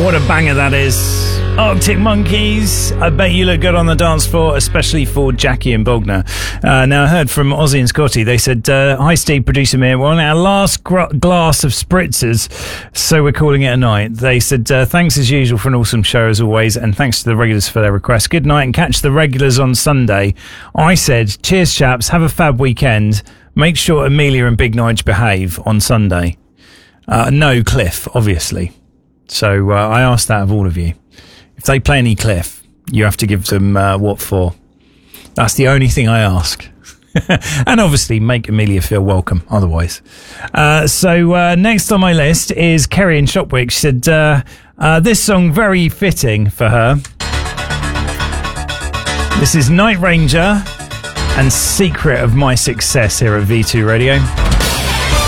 What a banger that is. Arctic Monkeys. I bet you look good on the dance floor, especially for Jackie and Bogner. Now, I heard from Ozzy and Scotty. They said, hi, Steve, producer Mir. We're on our last glass of spritzers, so we're calling it a night. They said, thanks as usual for an awesome show as always, and thanks to the regulars for their requests. Good night and catch the regulars on Sunday. I said, cheers, chaps. Have a fab weekend. Make sure Amelia and Big Nige behave on Sunday. No Cliff, obviously. So I asked that of all of you. If they play any Cliff, you have to give them what for. That's the only thing I ask. And obviously make Amelia feel welcome otherwise. So next on my list is Kerry in Shopwick. She said, this song very fitting for her. This is Night Ranger and Secret of My Success here at V2 Radio.